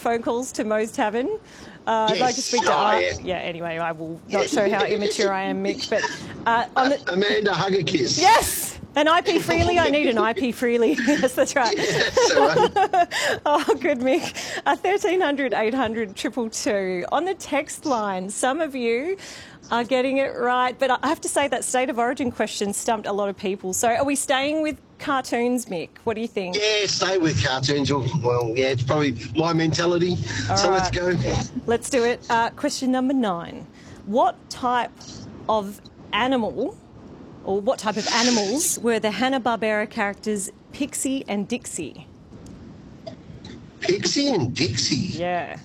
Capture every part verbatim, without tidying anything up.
phone calls to Mo's Tavern. Uh, I'd like to speak to Oh, Art. yeah. Yeah, anyway, I will not show how immature I am, Mick. But uh, on the... Amanda, hug a kiss. Yes! An I P Freely? I need an I P Freely. Yes, that's right. Yes, all right. Oh, good, Mick. Uh, thirteen hundred, eight hundred, two two two. On the text line, some of you are getting it right, but I have to say that State of Origin question stumped a lot of people. So are we staying with cartoons, Mick? What do you think? Yeah, stay with cartoons. Well, yeah, it's probably my mentality. All so right. let's go. Let's do it. Uh, question number nine. What type of animal, or what type of animals were the Hanna-Barbera characters Pixie and Dixie? Pixie and Dixie. Yeah.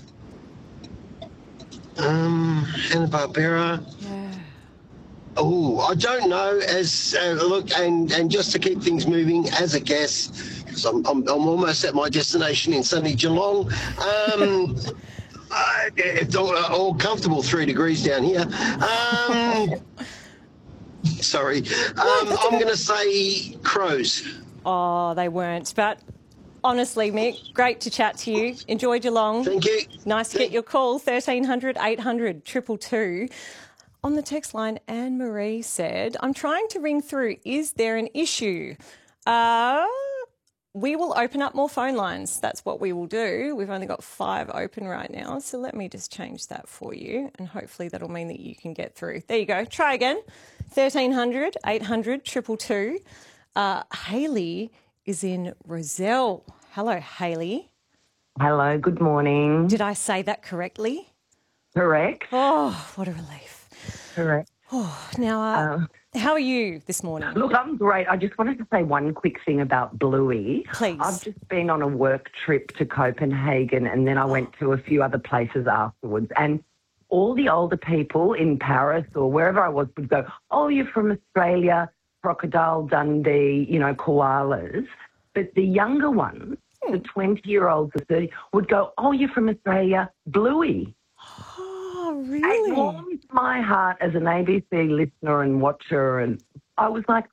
Um, Hanna-Barbera. Yeah. Oh, I don't know. As uh, look, and and just to keep things moving, as a guess, because I'm, I'm I'm almost at my destination in sunny Geelong. Um, uh, it's all, uh, all comfortable, three degrees down here. Um, sorry, um, I'm going to say crows. Oh, they weren't. But honestly, Mick, great to chat to you. Enjoy Geelong. Thank you. Nice to get your call. thirteen hundred, eight hundred, two two two. On the text line, Anne-Marie said, I'm trying to ring through. Is there an issue? Uh, we will open up more phone lines. That's what we will do. We've only got five open right now. So let me just change that for you. And hopefully that'll mean that you can get through. There you go. Try again. thirteen hundred, eight hundred, two two two. Uh, Hayley is in Rozelle. Hello, Hayley. Hello, good morning. Did I say that correctly? Correct. Oh, what a relief. Correct. Oh, now, uh, Um, how are you this morning? Look, I'm great. I just wanted to say one quick thing about Bluey. Please. I've just been on a work trip to Copenhagen and then I went to a few other places afterwards. And all the older people in Paris or wherever I was would go, oh, you're from Australia, Crocodile Dundee, you know, koalas. But the younger ones, the twenty-year-olds or thirty, would go, oh, you're from Australia, Bluey. Oh, It really? warms my heart as an A B C listener and watcher, and I was like,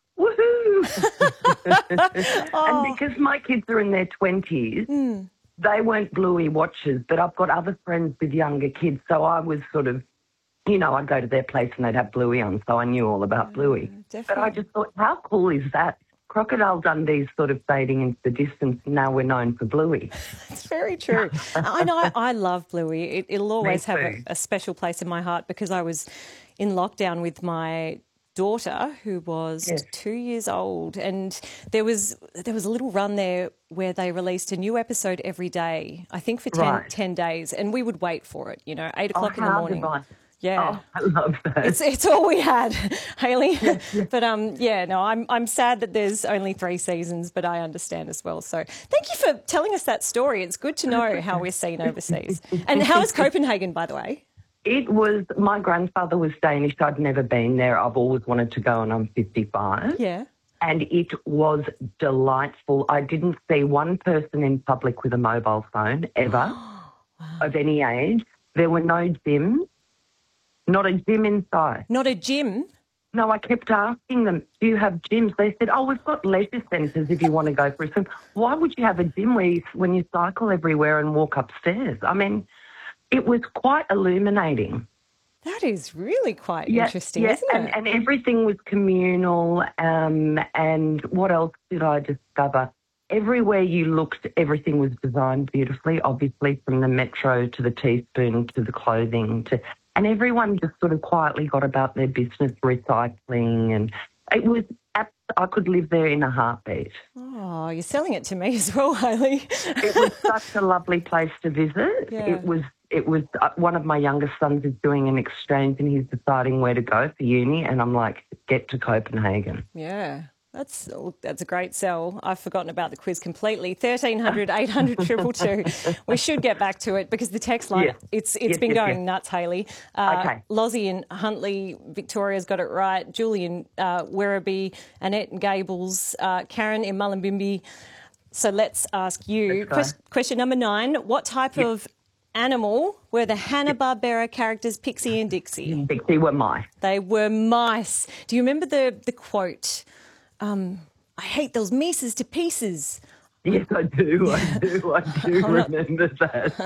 woohoo! Oh. And because my kids are in their twenties, Mm. they weren't Bluey watchers, but I've got other friends with younger kids, so I was sort of, you know, I'd go to their place and they'd have Bluey on, so I knew all about Bluey. But definitely. I just thought, how cool is that? Crocodile Dundee's sort of fading into the distance. Now we're known for Bluey. It's very true. I know. I love Bluey. It, it'll always have a, too. a special place in my heart because I was in lockdown with my daughter who was Yes. two years old, and there was there was a little run there where they released a new episode every day. I think for ten, Right. ten days, and we would wait for it. You know, eight o'clock in the how morning. divine. Yeah. Oh, I love that. It's it's all we had, Hayley. But um, yeah, no, I'm I'm sad that there's only three seasons, but I understand as well. So thank you for telling us that story. It's good to know how we're seen overseas. And how is Copenhagen, by the way? It was, my grandfather was Danish. I'd never been there. I've always wanted to go and I'm fifty-five. Yeah. And it was delightful. I didn't see one person in public with a mobile phone ever of any age. There were no gyms, not a gym inside. Not a gym. No, I kept asking them, do you have gyms? They said, oh, we've got leisure centres if you want to go for a swim. Why would you have a gym where you, when you cycle everywhere and walk upstairs? I mean, it was quite illuminating. That is really quite Yeah, interesting, yeah, isn't and, it? and everything was communal. Um, and what else did I discover? Everywhere you looked, everything was designed beautifully, obviously, from the metro to the teaspoon to the clothing. to, And everyone just sort of quietly got about their business, recycling. And it was, abs- I could live there in a heartbeat. Oh, you're selling it to me as well, Hayley. It was such a lovely place to visit. Yeah. It was It was uh, one of my youngest sons is doing an exchange and he's deciding where to go for uni, and I'm like, get to Copenhagen. Yeah, that's that's a great sell. I've forgotten about the quiz completely. thirteen hundred, eight hundred, two two two. We should get back to it because the text line, Yeah. it's it's Yes, been yes, going yes. nuts, Hayley. Uh, Okay. Lozzie in Huntley, Victoria's got it right. Julian uh, Werribee, Annette and Gables, uh, Karen in Mullumbimby. So let's ask you. Let's go. Ques- question number nine. What type Yep. of animal were the Hanna-Barbera characters Pixie and Dixie? Dixie were mice. They were mice. Do you remember the, the quote? Um, I hate those mices to pieces. Yes, I do. I do. I do I'm not- remember that.